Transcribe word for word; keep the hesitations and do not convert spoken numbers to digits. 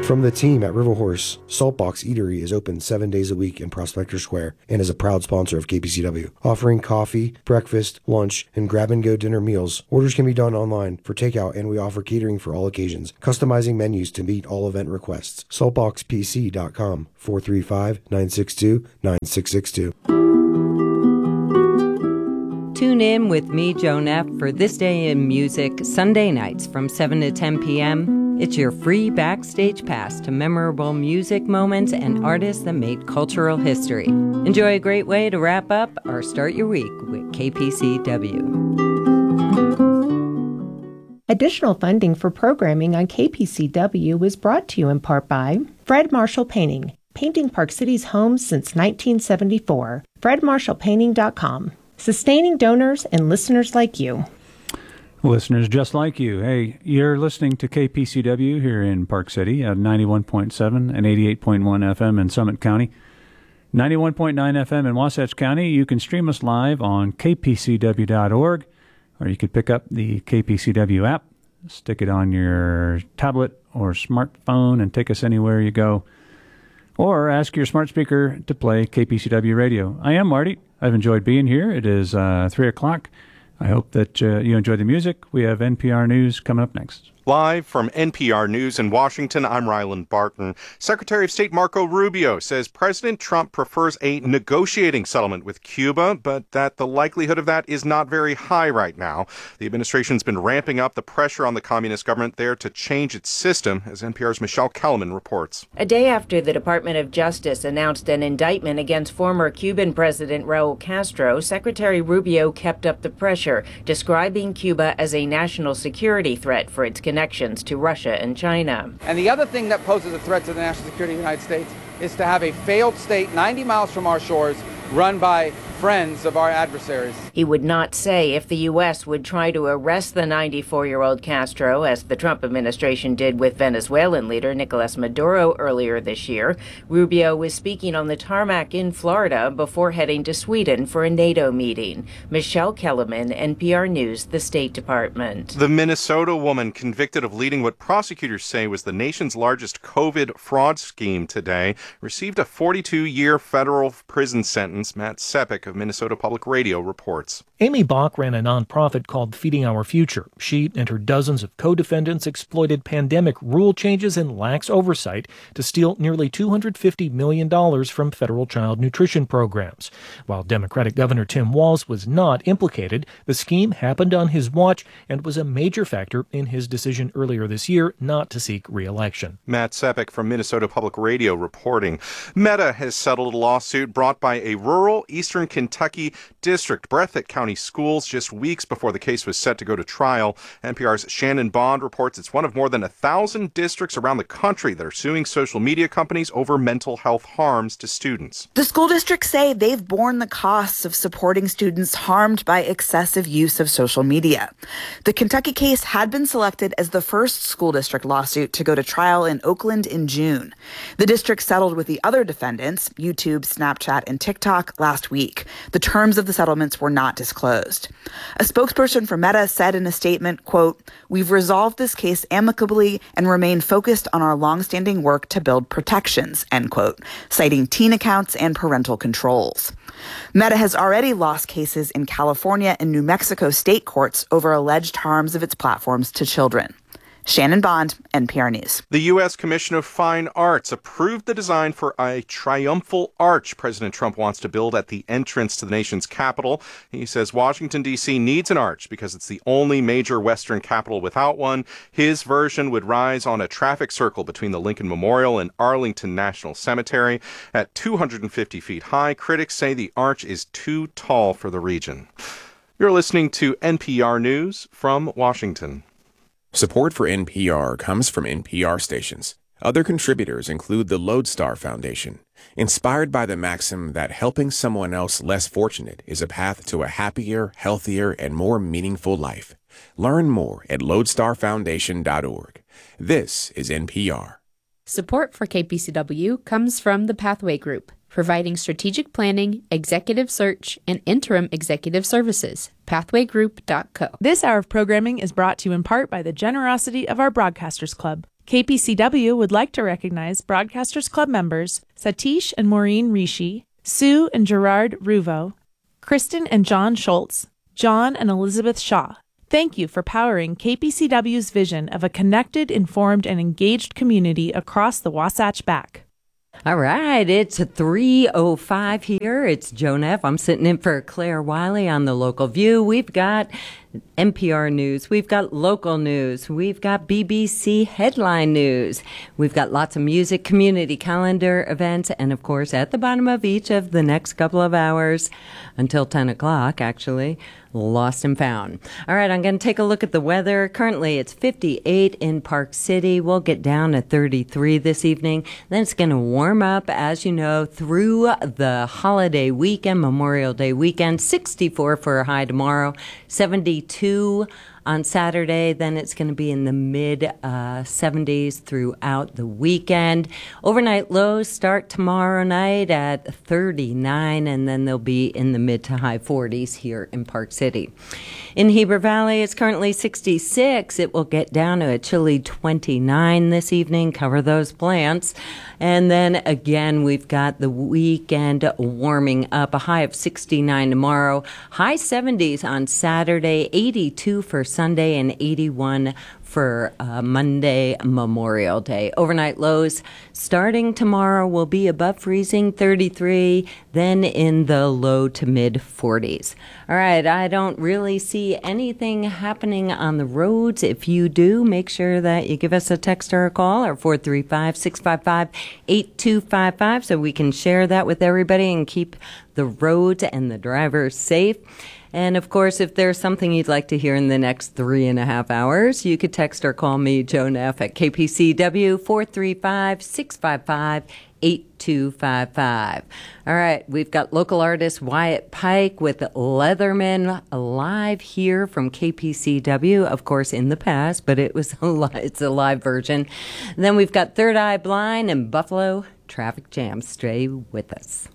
From the team at River Horse, Saltbox Eatery is open seven days a week in Prospector Square and is a proud sponsor of K P C W, offering coffee, breakfast, lunch, and grab-and-go dinner meals. Orders can be done online for takeout, and we offer catering for all occasions, customizing menus to meet all event requests. saltbox p c dot com, four three five, nine six two, nine six six two. Tune in with me, Joan F., for This Day in Music, Sunday nights from seven to ten p.m. It's your free backstage pass to memorable music moments and artists that made cultural history. Enjoy a great way to wrap up or start your week with K P C W. Additional funding for programming on K P C W is brought to you in part by Fred Marshall Painting, painting Park City's homes since nineteen seventy-four. fred marshall painting dot com. Sustaining donors and listeners like you. Listeners just like you. Hey, you're listening to K P C W here in Park City at ninety-one point seven and eighty-eight point one F M in Summit County, ninety-one point nine F M in Wasatch County. You can stream us live on k p c w dot org, or you could pick up the K P C W app, stick it on your tablet or smartphone, and take us anywhere you go. Or ask your smart speaker to play K P C W radio. I am Marty. I've enjoyed being here. It is uh, three o'clock. I hope that uh, you enjoy the music. We have N P R News coming up next. Live from N P R News in Washington, I'm Ryland Barton. Secretary of State Marco Rubio says President Trump prefers a negotiating settlement with Cuba, but that the likelihood of that is not very high right now. The administration's been ramping up the pressure on the communist government there to change its system, as N P R's Michelle Kellerman reports. A day after the Department of Justice announced an indictment against former Cuban President Raul Castro, Secretary Rubio kept up the pressure, describing Cuba as a national security threat for its connections to Russia and China. And the other thing that poses a threat to the national security of the United States is to have a failed state ninety miles from our shores run by friends of our adversaries. He would not say if the U S would try to arrest the ninety-four-year-old Castro, as the Trump administration did with Venezuelan leader Nicolas Maduro earlier this year. Rubio was speaking on the tarmac in Florida before heading to Sweden for a NATO meeting. Michelle Kellerman, N P R News, the State Department. The Minnesota woman convicted of leading what prosecutors say was the nation's largest COVID fraud scheme today received a forty-two-year federal prison sentence. Matt Sepik of Minnesota Public Radio reports. Amy Bach ran a nonprofit called Feeding Our Future. She and her dozens of co-defendants exploited pandemic rule changes and lax oversight to steal nearly two hundred fifty million dollars from federal child nutrition programs. While Democratic Governor Tim Walz was not implicated, the scheme happened on his watch and was a major factor in his decision earlier this year not to seek re-election. Matt Sepik from Minnesota Public Radio reporting. Meta has settled a lawsuit brought by a rural eastern Kentucky district, Breathitt County Schools, just weeks before the case was set to go to trial. N P R's Shannon Bond reports it's one of more than a thousand districts around the country that are suing social media companies over mental health harms to students. The school districts say they've borne the costs of supporting students harmed by excessive use of social media. The Kentucky case had been selected as the first school district lawsuit to go to trial in Oakland in June. The district settled with the other defendants, YouTube, Snapchat, and TikTok, last week. The terms of the settlements were not disclosed. A spokesperson for Meta said in a statement, quote, "We've resolved this case amicably and remain focused on our longstanding work to build protections," end quote, citing teen accounts and parental controls. Meta has already lost cases in California and New Mexico state courts over alleged harms of its platforms to children. Shannon Bond, N P R News. The U S Commission of Fine Arts approved the design for a triumphal arch President Trump wants to build at the entrance to the nation's capital. He says Washington, D C needs an arch because it's the only major Western capital without one. His version would rise on a traffic circle between the Lincoln Memorial and Arlington National Cemetery. At two hundred fifty feet high, critics say the arch is too tall for the region. You're listening to N P R News from Washington. Support for N P R comes from N P R stations. Other contributors include the Lodestar Foundation, inspired by the maxim that helping someone else less fortunate is a path to a happier, healthier, and more meaningful life. Learn more at lodestar foundation dot org. This is N P R. Support for K P C W comes from the Pathway Group, providing strategic planning, executive search, and interim executive services. pathway group dot co. This hour of programming is brought to you in part by the generosity of our Broadcasters Club. K P C W would like to recognize Broadcasters Club members Satish and Maureen Rishi, Sue and Gerard Ruvo, Kristen and John Schultz, John and Elizabeth Shaw. Thank you for powering K P C W's vision of a connected, informed, and engaged community across the Wasatch Back. All right, it's three oh five here. It's Joan F. I'm sitting in for Claire Wiley on the Local View. We've got N P R News. We've got local news. We've got B B C headline news. We've got lots of music, community calendar events, and of course, at the bottom of each of the next couple of hours, until ten o'clock, actually, Lost and Found. All right, I'm going to take a look at the weather. Currently, it's fifty-eight in Park City. We'll get down to thirty-three this evening. Then it's going to warm up, as you know, through the holiday weekend, Memorial Day weekend. sixty-four for a high tomorrow, seventy-two on Saturday. Then it's going to be in the mid uh, seventies throughout the weekend. Overnight lows start tomorrow night at thirty-nine, and then they'll be in the mid to high forties here in Park City. In Heber Valley, it's currently sixty-six. It will get down to a chilly twenty-nine this evening. Cover those plants. And then again, we've got the weekend warming up. A high of sixty-nine tomorrow. High seventies on Saturday, eighty-two for Sunday, and eighty-one for uh, Monday, Memorial Day. Overnight lows starting tomorrow will be above freezing, thirty-three, then in the low to mid forties. All right, I don't really see anything happening on the roads. If you do, make sure that you give us a text or a call, or four three five, six five five, eight two five five, so we can share that with everybody and keep the roads and the drivers safe. And, of course, if there's something you'd like to hear in the next three and a half hours, you could text or call me, Joan F., at K P C W, four three five, six five five, eight two five five. All right, we've got local artist Wyatt Pike with Leatherman live here from K P C W, of course, in the past, but it was a li- it's a live version. And then we've got Third Eye Blind and Buffalo Traffic Jam. Stay with us.